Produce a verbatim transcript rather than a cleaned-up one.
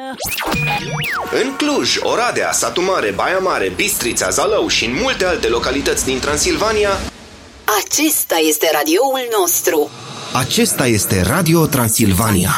În Cluj, Oradea, Satu Mare, Baia Mare, Bistrița, Zalău și în multe alte localități din Transilvania, acesta este radioul nostru. Acesta este Radio Transilvania.